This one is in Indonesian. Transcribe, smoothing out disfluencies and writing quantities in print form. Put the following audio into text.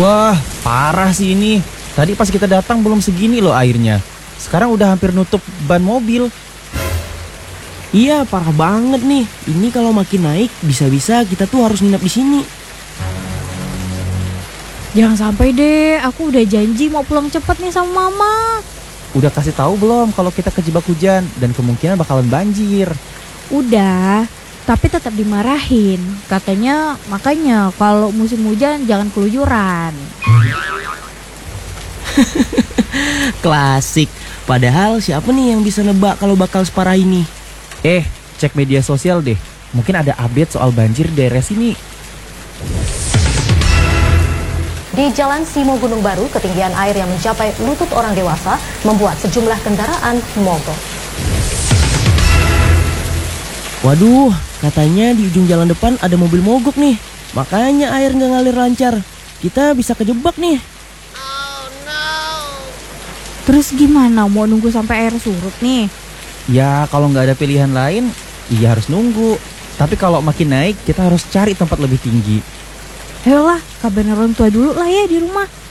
Wah, parah sih ini. Tadi pas kita datang belum segini loh airnya. Sekarang udah hampir nutup ban mobil. Iya, parah banget nih. Ini kalau makin naik, bisa-bisa kita tuh harus nginep di sini. Jangan sampai deh, aku udah janji mau pulang cepet nih sama mama. Udah kasih tahu belum kalau kita kejebak hujan dan kemungkinan bakalan banjir? Udah, tapi tetap dimarahin. Katanya makanya kalau musim hujan jangan keluyuran. Klasik. Padahal siapa nih yang bisa nebak kalau bakal separah ini? Cek media sosial deh. Mungkin ada update soal banjir di daerah sini. Di Jalan Simo Gunung Baru, ketinggian air yang mencapai lutut orang dewasa membuat sejumlah kendaraan mogok. Waduh, katanya di ujung jalan depan ada mobil mogok nih. Makanya air nggak ngalir lancar. Kita bisa kejebak nih. Terus gimana, mau nunggu sampai air surut nih? Ya kalau nggak ada pilihan lain, iya harus nunggu. Tapi kalau makin naik, kita harus cari tempat lebih tinggi. Ayolah, kabarin orang tua dulu lah ya di rumah.